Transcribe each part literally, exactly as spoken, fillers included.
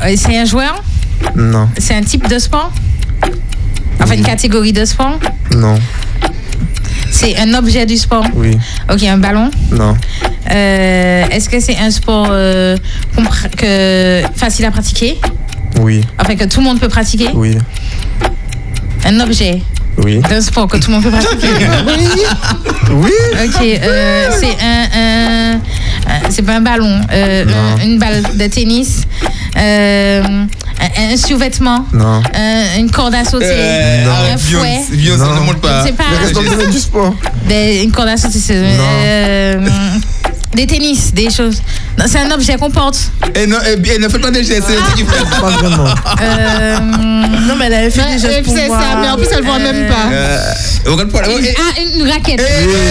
C'est un joueur? Non. C'est un type de sport? Enfin, une catégorie de sport? Non. C'est un objet du sport? Oui. Ok, un ballon? Non. Euh, est-ce que c'est un sport euh, que, facile à pratiquer? Oui. Enfin, que tout le monde peut pratiquer? Oui. Un objet? Oui. D'un sport que tout le monde peut pratiquer? Oui. Oui. Ok, euh, c'est un, un, un... C'est pas un ballon, euh, un, une balle de tennis, euh, un, un sous-vêtement, non. Un, une corde à sauter, euh, un fouet. Viens, ça ne monte pas. C'est pas. Mais reste dans le domaine du sport. Des, une corde à sauter, c'est. Euh, des tennis, des choses. Non, c'est un objet qu'on porte. Et non, et ne faites pas des gestes, c'est ce qui fait. Pas vraiment. Euh, non, mais elle avait fait des gestes pour c'est moi. ça, mais en plus, elle voit même pas. Euh, regarde pas là. une, ah, une raquette. Eh, Ouais,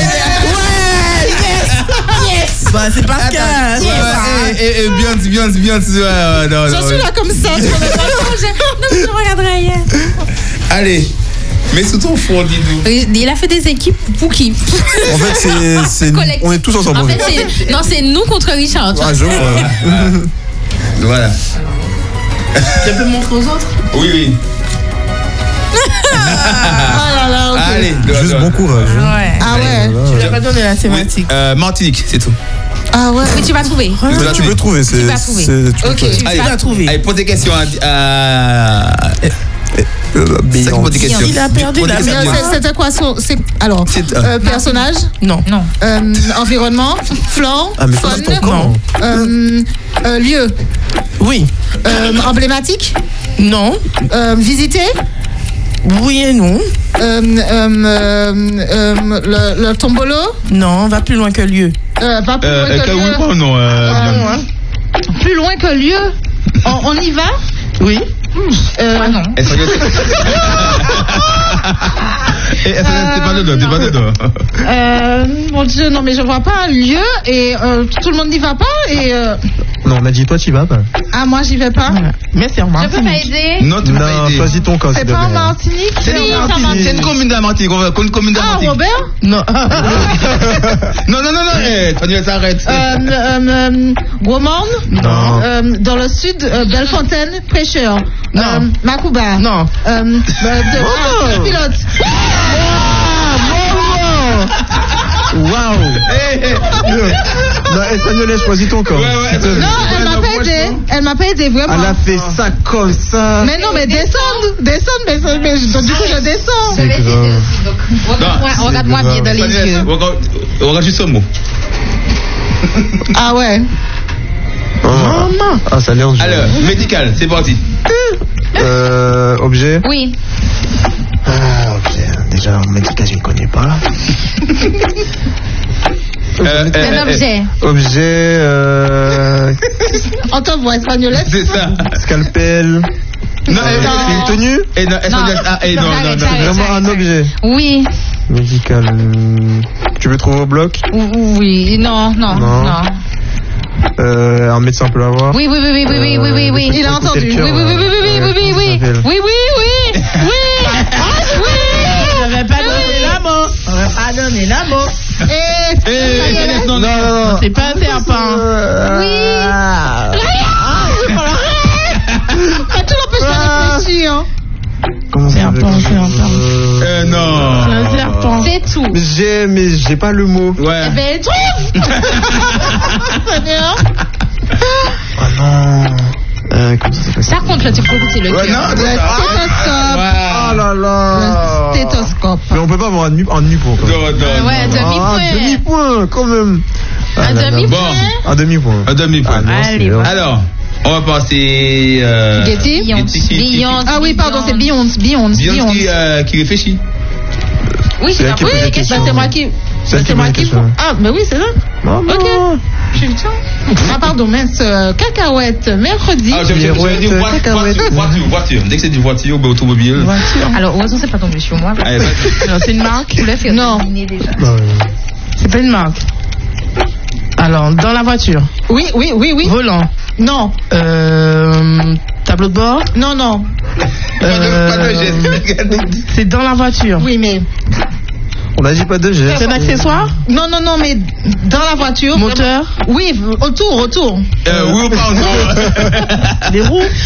yes, yes. Bah, c'est parce que. Et, et, et bien, bien, bien, ouais, non, J'en non, suis ouais. là comme ça. Tu vois, Non, je regarderai rien. Allez, mets sous ton four, dis-nous. Il a fait des équipes pour qui? En fait, c'est, c'est Collectif. on est tous ensemble. En fait, c'est, non, c'est nous contre Richard. Ah, je vois. Voilà. Tu peux montrer aux autres? Oui, oui. Ah là là, ok. Allez, Juste dehors. bon courage. Ouais. Ah ouais. Tu lui as pas donné la thématique. Euh, Martinique, c'est tout. Ah ouais. Oui, tu vas trouver. Tu vas Tu peux trouver. C'est, vas trouver. c'est, tu peux Ok. trouver. Tu Allez, vas trouver. Allez, pose des questions à. à... Euh, C'est ça qui pose des questions. Il a perdu Pose des la questions. Mais c'est- C'était quoi son. c'est- Alors, C'est- euh, personnage, Non. Non. euh, environnement, flan, Ah, mais fun, pas ton camp. euh, euh, lieu, Oui. euh, emblématique, Non. euh, visité, Oui et non. euh, euh, euh, euh, le, le tombolo, Non, va plus loin que lieu. euh, pas plus Euh, loin que euh, oui, lieu. ou non euh, Ah, bien. ouais. Plus loin que lieu. On, on y va. Oui. Euh, Ah non. Est-ce que Et est-ce que t'es pas dedans, t'es pas dedans. Euh, mon Dieu, non mais je vois pas un lieu et euh, tout le monde n'y va pas et euh, Non, on a dit toi, tu vas pas. ah moi j'y vais pas. Voilà. Mais c'est en Je peux pas Martinique. aider? Non, tu peux pas Non, aider. choisis ton camp. C'est s'il te pas en plaît. Martinique. C'est Oui, une c'est en Martinique. Martinique. C'est une commune de la Martinique. On va une commune de la Ah Martinique. Robert. Non. Non, non, non, non. Eh, Tony, s'arrête. Euh, euh, euh, Gomorne. Non. Euh, dans le sud, euh, Bellefontaine, Prêcheur. Non. Euh, Macouba. Non. Euh, euh, de, ah, pilote. Waouh. Eh, eh. Non, Espagnolet, choisis ton camp. Ouais, ouais. S'il te plaît. Non, elle m'a pas aidé. Elle m'a pas aidé vraiment. Elle a fait ça comme ça. Mais non, mais descendre, descendre, mais, mais, mais donc, du coup je descends. C'est grave. Regarde-moi, regarde-moi bien dans les yeux. Regarde, regarde juste ce mot. Ah ouais. Oh. Ah, ça a l'air dur. Alors, médical, c'est parti. Euh, objet. Oui. Ah, objet. Déjà, en médical, je ne connais pas. Euh, euh, Un euh, objet. Objet, euh, En tant que espagnolette. C'est ça. scalpel. Non, Euh, eh, une tenue. eh, non, est-ce Non. qu'on dit- ah, eh, non, non, Arrête, non, arrête. non. Vraiment un objet. Oui. Médical. hum, Tu veux trouver au bloc? Oui. Non, non, Non. non. Euh, un médecin peut l'avoir. Oui, oui, oui, oui, oui, oui, oui, oui, oui. Il a entendu. Oui, oui, oui, oui, oui, oui, oui, oui, oui. Oui, oui, oui. Oui. Oui. J'avais pas donné la mot. J'avais pas donné la mot. Et Eh, eh, non, non, Non, non, non. C'est pas un serpent. tu l'empêches de réfléchir. Comment ça Serpent, s'appelle serpent. Euh, Eh, non. C'est un serpent. C'est tout. J'ai, mais j'ai pas le mot. Ouais. Eh ben, trouve. Seigneur. Oh non. Euh, comment ça s'appelle? Ça compte, là, tu peux écouter le Ouais, cœur. non, Le c'est ça. stéthoscope. Oh là Le là. stéthoscope. Mais on peut pas avoir un demi- un demi-point. quoi. Non, non, Ouais, non. Ah, un demi-point. demi-point, quand même. Un Ah là là. demi-point. Bon, Un demi-point. un demi-point. Ah non, Allez, c'est- va. Alors, on va passer. Euh, Getty. Getty qui- qui- Beyoncé. Ah oui, pardon, c'est Beyoncé. Beyoncé. Beyoncé qui, euh, qui réfléchit. Oui, C'est c'est elle la qui pose oui, les question. Bah, c'est moi qui. C'est elle qui C'est moi pose les qui. questions. Ah, bah oui, c'est ça. Non, non. Ok. Putain. Ah, pardon, mince. euh, Cacahuète, mercredi. Ah, j'aime Mirouette, j'aime dire voiture, cacahuète. voiture, voiture, voiture. Dès que c'est du voiture, ben, automobile. Voiture. Alors, heureusement, c'est pas tombé sur moi. Allez, vas-y. Non, c'est une marque. Je voulais faire Non. deviner déjà. Bah, ouais. C'est pas une marque. Alors, dans la voiture. Oui, oui, oui, oui. Volant. Non, Euh, tableau de bord. non, non. Pas de- pas de Euh, geste. C'est dans la voiture. Oui, mais. On a dit pas de gestes. C'est un accessoire. Non, non, non, mais dans la voiture. Moteur. Oui, autour, autour. Euh, oui ou pas encore? Les roues.